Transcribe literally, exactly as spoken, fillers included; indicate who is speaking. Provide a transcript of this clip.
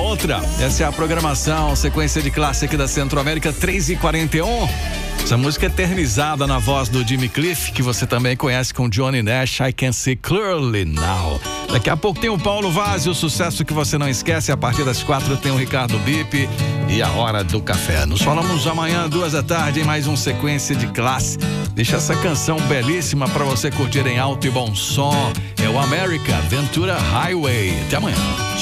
Speaker 1: outra. Essa é a programação, sequência de clássica da Centro-América, três e quarenta e um. Essa música eternizada na voz do Jimmy Cliff, que você também conhece com Johnny Nash, I Can See Clearly Now. Daqui a pouco tem o Paulo Vaz, o sucesso que você não esquece. A partir das quatro tem o Ricardo Bip e a Hora do Café. Nos falamos amanhã, duas da tarde, em mais um sequência de classe. Deixa essa canção belíssima para você curtir em alto e bom som. É o America Ventura Highway. Até amanhã.